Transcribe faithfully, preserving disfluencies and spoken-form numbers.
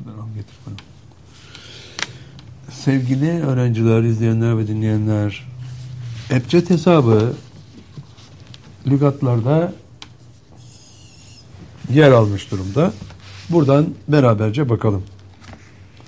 Al getir bana. Sevgili öğrenciler, izleyenler ve dinleyenler, ebced hesabı lügatlarda yer almış durumda. Buradan beraberce bakalım.